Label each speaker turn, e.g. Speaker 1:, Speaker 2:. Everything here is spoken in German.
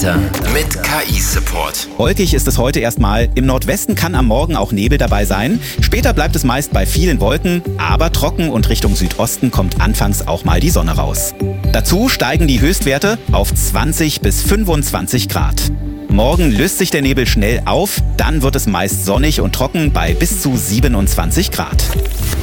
Speaker 1: Wetter mit KI-Support.
Speaker 2: Wolkig ist es heute erstmal. Im Nordwesten kann am Morgen auch Nebel dabei sein. Später bleibt es meist bei vielen Wolken, aber trocken und Richtung Südosten kommt anfangs auch mal die Sonne raus. Dazu steigen die Höchstwerte auf 20 bis 25 Grad. Morgen löst sich der Nebel schnell auf, dann wird es meist sonnig und trocken bei bis zu 27 Grad.